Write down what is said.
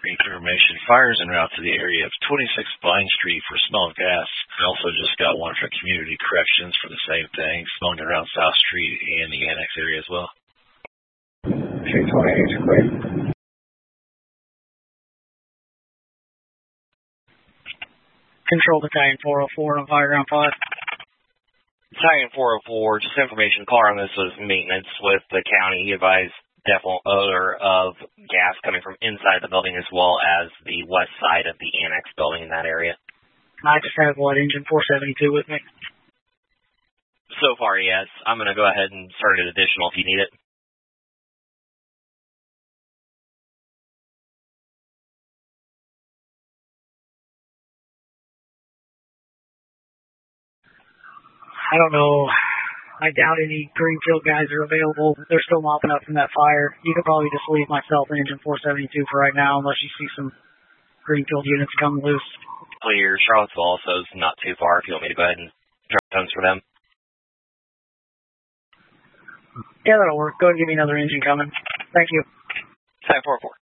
Green information. Fires en route to the area of 26 Vine Street for smell of gas. I also just got one for community corrections for the same thing, smelling around South Street and the annex area as well. Okay, 28, great. Control Battalion 404 on Fireground 5. Battalion 404, just information, car on this was maintenance with the county. He advised definite odor of gas coming from inside the building as well as the west side of the annex building in that area. I just have what, engine 472 with me? So far, yes. I'm going to go ahead and start an additional if you need it. I don't know. I doubt any Greenfield guys are available. They're still mopping up from that fire. You could probably just leave myself and engine 472 for right now unless you see some Greenfield units come loose. Clear. Charlottesville also is not too far if you want me to go ahead and drop tons for them. Yeah, that'll work. Go ahead and give me another engine coming. Thank you. Battalion 404.